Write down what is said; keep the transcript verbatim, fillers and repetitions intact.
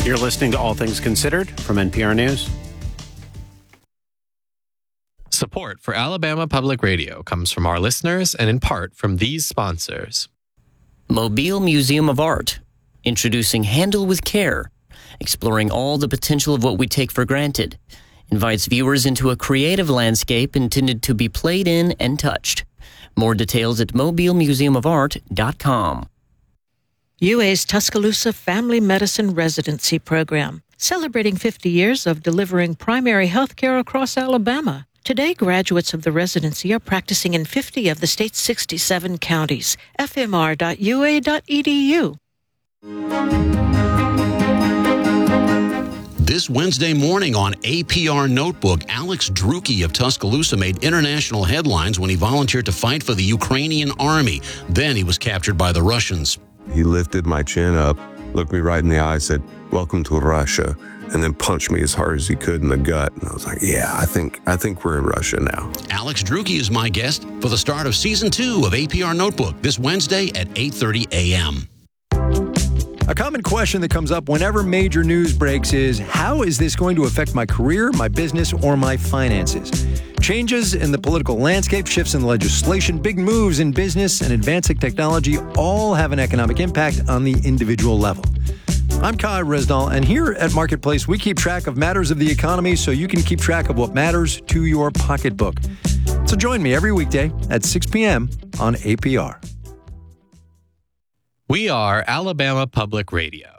You're listening to All Things Considered from N P R News. Support for Alabama Public Radio comes from our listeners and in part from these sponsors. Mobile Museum of Art, introducing Handle with Care, exploring all the potential of what we take for granted, invites viewers into a creative landscape intended to be played in and touched. More details at mobile museum of art dot com. U A's Tuscaloosa Family Medicine Residency Program, celebrating fifty years of delivering primary health care across Alabama. Today, graduates of the residency are practicing in fifty of the state's sixty-seven counties. f m r dot u a dot e d u. This Wednesday morning on A P R Notebook, Alex Drueke of Tuscaloosa made international headlines when he volunteered to fight for the Ukrainian army. Then he was captured by the Russians. He lifted my chin up, looked me right in the eye, said, "Welcome to Russia," and then punched me as hard as he could in the gut. And I was like, yeah, I think I think we're in Russia now. Alex Drueke is my guest for the start of Season two of A P R Notebook this Wednesday at eight thirty a.m. A common question that comes up whenever major news breaks is, how is this going to affect my career, my business, or my finances? Changes in the political landscape, shifts in legislation, big moves in business, and advancing technology all have an economic impact on the individual level. I'm Kai Resdahl, and here at Marketplace, we keep track of matters of the economy so you can keep track of what matters to your pocketbook. So join me every weekday at six p.m. on A P R. We are Alabama Public Radio.